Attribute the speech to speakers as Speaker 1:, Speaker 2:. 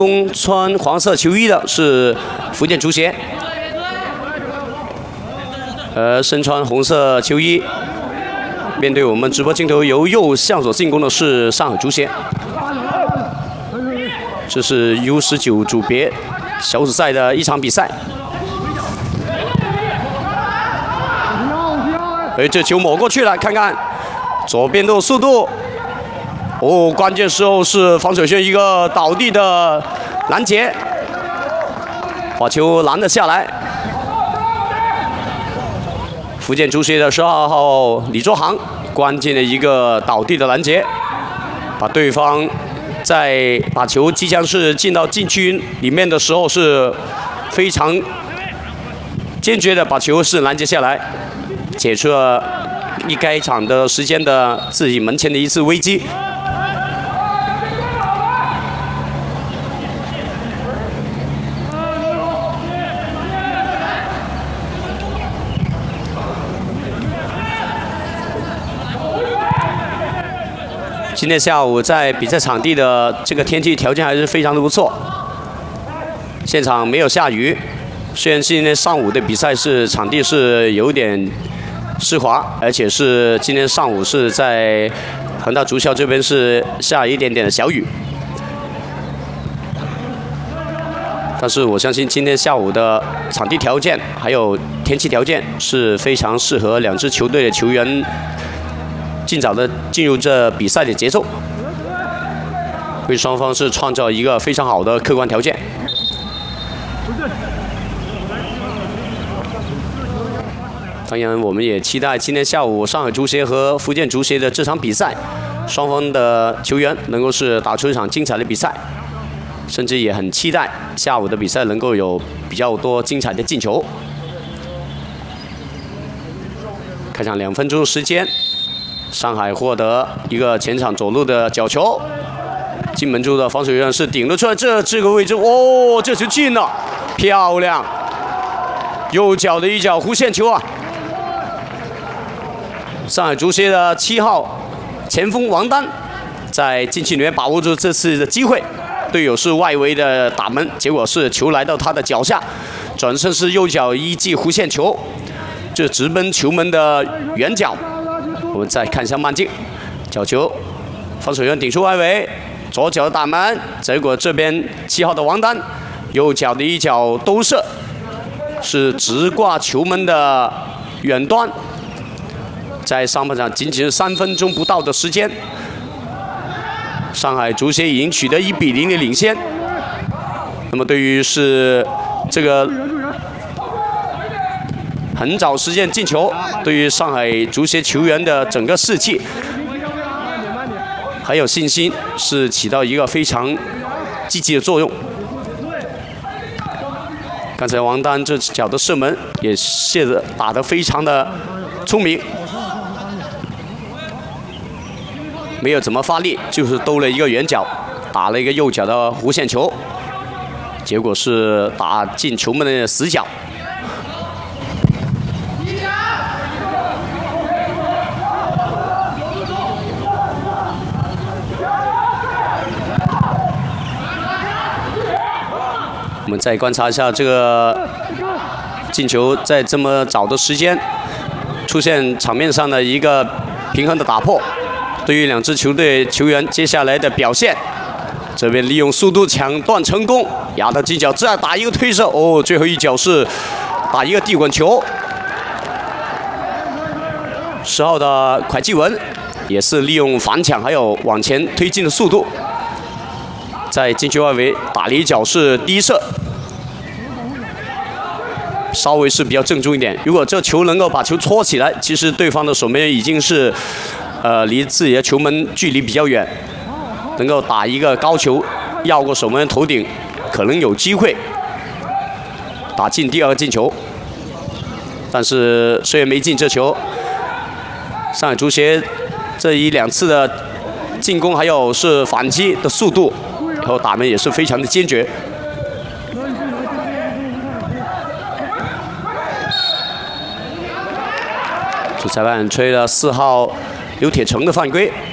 Speaker 1: 穿黄色球衣的是福建足协，身穿红色球衣，面对我们直播镜头由右向左进攻的是上海足协。这是 U19 组别小组赛的一场比赛。这球抹过去了，看看左边的速度。 哦，关键时候是防守线一个倒地的拦截，把球拦了下来。福建足协的12号李卓航，关键的一个倒地的拦截，把对方在把球即将是进到禁区里面的时候，是非常坚决的把球是拦截下来，解除了一开场的时间的自己门前的一次危机。 今天下午在比赛场地的这个天气条件还是非常的不错，现场没有下雨。虽然今天上午的比赛是场地是有点湿滑，而且是今天上午是在恒大足校这边是下一点点的小雨，但是我相信今天下午的场地条件还有天气条件是非常适合两支球队的球员 尽早的进入这比赛的节奏，为双方是创造一个非常好的客观条件。当然，我们也期待今天下午上海足协和福建足协的这场比赛，双方的球员能够是打出一场精彩的比赛，甚至也很期待下午的比赛能够有比较多精彩的进球。开场2分钟时间。 上海获得一个前场左路的角球，进门柱的防守员是顶了出来，这个位置，哦，这球进了，漂亮！右脚的一脚弧线球啊！上海足协的7号前锋王丹在禁区里面把握住这次的机会，队友是外围的打门，结果是球来到他的脚下，转身是右脚一记弧线球，这直奔球门的远角。 我们再看一下慢镜，角球，防守员顶出外围，左脚打门，结果这边7号的王丹，右脚的一脚兜射，是直挂球门的远端。在上半场仅仅是3分钟不到的时间，上海足协已经取得1比0的领先。那么对于是这个 很早实现进球，对于上海足协球员的整个士气还有信心，是起到一个非常积极的作用。刚才王丹这脚的射门也打得非常的聪明，没有怎么发力，就是兜了一个远角，打了一个右脚的弧线球，结果是打进球门的死角。 我们再观察一下这个进球，在这么早的时间出现场面上的一个平衡的打破，对于两支球队球员接下来的表现，这边利用速度抢断成功，压到犄角，这样打一个推射，哦，最后一脚是打一个地滚球。10号的蒯继文也是利用反抢还有往前推进的速度，在禁区外围打了一脚是低射。 稍微是比较正宗一点。如果这球能够把球戳起来，其实对方的守门员已经是，离自己的球门距离比较远，能够打一个高球，绕过守门员头顶，可能有机会打进第2个进球。但是虽然没进这球，上海足协这1、2次的进攻还有是反击的速度，然后打门也是非常的坚决。 主裁判吹了4号刘铁成的犯规，